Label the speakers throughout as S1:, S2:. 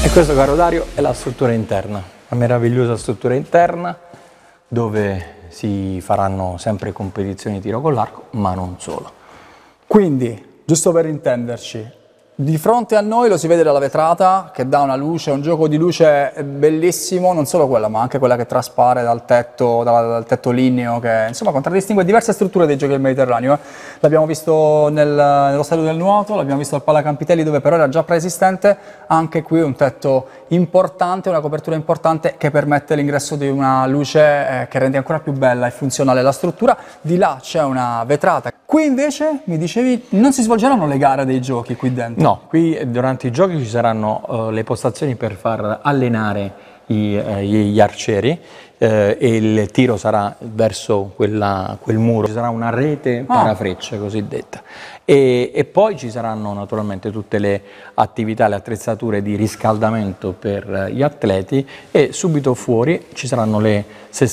S1: E questo, caro Dario, è la struttura interna, la meravigliosa struttura interna dove si faranno sempre competizioni di tiro con l'arco, ma non solo.
S2: Quindi, giusto per intenderci, di fronte a noi lo si vede dalla vetrata che dà una luce, un gioco di luce bellissimo, non solo quella, ma anche quella che traspare dal tetto ligneo, che insomma contraddistingue diverse strutture dei giochi del Mediterraneo. L'abbiamo visto nello stadio del nuoto, l'abbiamo visto al Pala Campitelli, dove però era già preesistente. Anche qui un tetto importante, una copertura importante che permette l'ingresso di una luce che rende ancora più bella e funzionale la struttura. Di là c'è una vetrata. Qui invece, mi dicevi, non si svolgeranno le gare dei giochi qui dentro?
S1: No, qui durante i giochi ci saranno le postazioni per far allenare gli arcieri e il tiro sarà verso quel muro. Ci sarà una rete parafrecce cosiddetta e poi ci saranno naturalmente tutte le attività, le attrezzature di riscaldamento per gli atleti e subito fuori ci saranno le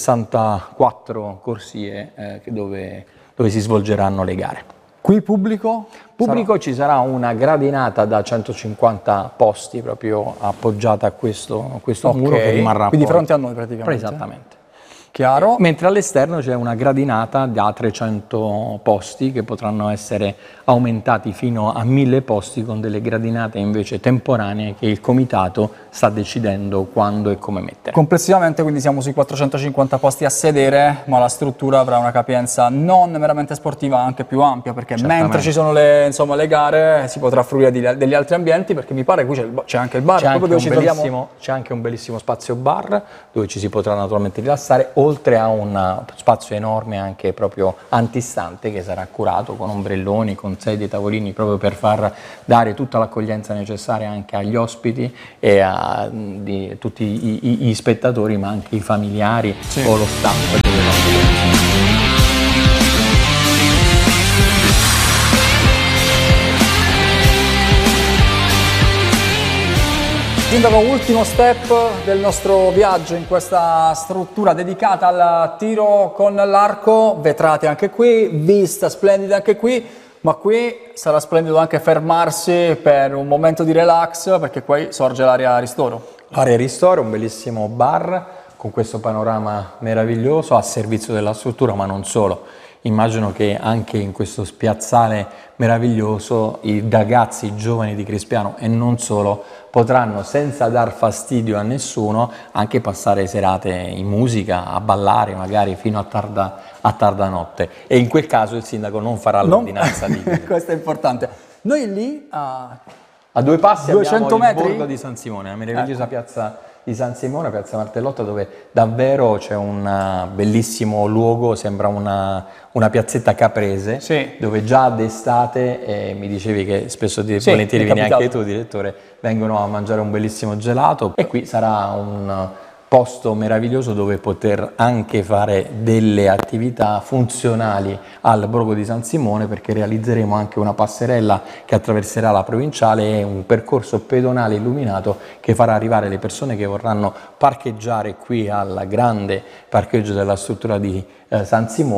S1: 64 corsie dove si svolgeranno le gare.
S2: Qui pubblico?
S1: Ci sarà una gradinata da 150 posti proprio appoggiata a questo muro che rimarrà
S2: qui di
S1: poi
S2: fronte a noi praticamente.
S1: Esattamente.
S2: Chiaro?
S1: Mentre all'esterno c'è una gradinata da 300 posti che potranno essere aumentati fino a 1000 posti con delle gradinate invece temporanee che il comitato sta decidendo quando e come mettere.
S2: Complessivamente quindi siamo sui 450 posti a sedere, ma la struttura avrà una capienza non meramente sportiva, anche più ampia, perché mentre ci sono le gare si potrà fruire degli altri ambienti, perché mi pare qui c'è anche il bar.
S1: C'è anche un bellissimo spazio bar dove ci si potrà naturalmente rilassare, oltre a un spazio enorme anche proprio antistante che sarà curato con ombrelloni, con sedie e tavolini proprio per far dare tutta l'accoglienza necessaria anche agli ospiti e a tutti gli spettatori, ma anche i familiari o lo staff.
S2: Sindaco, ultimo step del nostro viaggio in questa struttura dedicata al tiro con l'arco, vetrate anche qui, vista splendida anche qui, ma qui sarà splendido anche fermarsi per un momento di relax, perché qui sorge l'area Ristoro.
S1: L'area Ristoro, un bellissimo bar con questo panorama meraviglioso a servizio della struttura, ma non solo. Immagino che anche in questo spiazzale meraviglioso i ragazzi, i giovani di Crispiano e non solo potranno senza dar fastidio a nessuno anche passare serate in musica, a ballare magari fino a tarda notte, e in quel caso il sindaco non farà l'ordinanza di chiudere.
S2: Questo è importante. Noi lì
S1: a 2 passi
S2: 200
S1: abbiamo
S2: metri?
S1: il borgo di San Simone, la meravigliosa piazza di San Simone, piazza Martellotta, dove davvero c'è un bellissimo luogo, sembra una piazzetta caprese, dove già d'estate, mi dicevi che spesso volentieri vieni anche tu, direttore, vengono a mangiare un bellissimo gelato, e qui sarà un posto meraviglioso dove poter anche fare delle attività funzionali al borgo di San Simone, perché realizzeremo anche una passerella che attraverserà la provinciale e un percorso pedonale illuminato che farà arrivare le persone che vorranno parcheggiare qui al grande parcheggio della struttura di San Simone